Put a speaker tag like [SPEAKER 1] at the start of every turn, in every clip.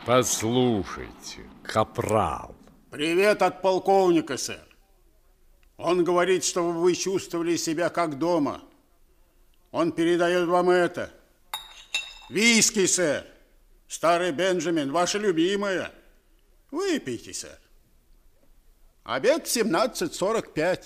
[SPEAKER 1] Послушайте, капрал.
[SPEAKER 2] Привет от полковника, сэр. Он говорит, что вы чувствовали себя как дома. Он передает вам это. Виски, сэр. Старый Бенджамин, ваша любимая. Выпейте, сэр. Обед в 17:45.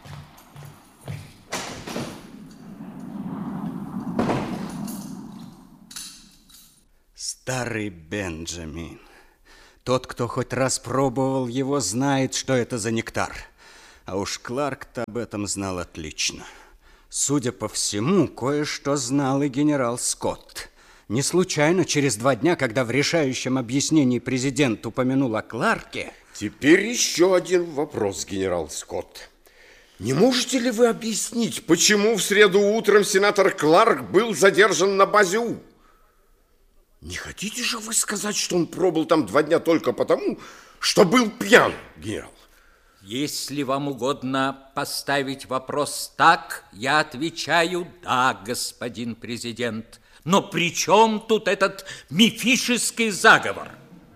[SPEAKER 3] Старый Бенджамин. Тот, кто хоть раз пробовал его, знает, что это за нектар. А уж Кларк-то об этом знал отлично. Судя по всему, кое-что знал и генерал Скотт. Не случайно, через 2 дня, когда в решающем объяснении президент упомянул о Кларке...
[SPEAKER 4] Теперь еще один вопрос, генерал Скотт. Не можете ли вы объяснить, почему в среду утром сенатор Кларк был задержан на базе У? Не хотите же вы сказать, что он пробыл там 2 дня только потому, что был пьян, генерал?
[SPEAKER 5] Если вам угодно поставить вопрос так, я отвечаю «да, господин президент». Но при чем тут этот мифический заговор?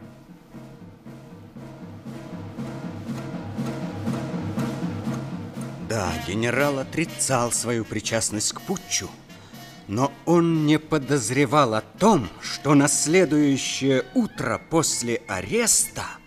[SPEAKER 3] Да, генерал отрицал свою причастность к путчу, но он не подозревал о том, что на следующее утро после ареста